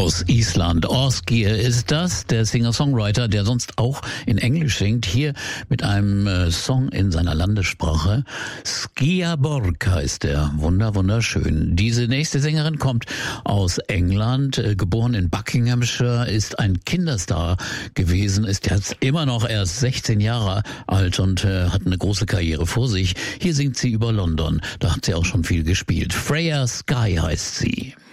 Aus Island. Ásgeir ist das, der Singer-Songwriter, der sonst auch in Englisch singt, hier mit einem Song in seiner Landessprache. Skýaborg heißt er. Wunderschön. Diese nächste Sängerin kommt aus England, geboren in Buckinghamshire, ist ein Kinderstar gewesen, ist jetzt immer noch erst 16 Jahre alt und hat eine große Karriere vor sich. Hier singt sie über London. Da hat sie auch schon viel gespielt. Freya Skye heißt sie.